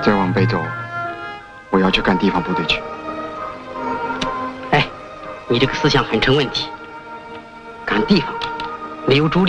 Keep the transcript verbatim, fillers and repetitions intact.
再往北走，我要去干地方部队去。 哎，你这个思想很成问题。干地方没有主力。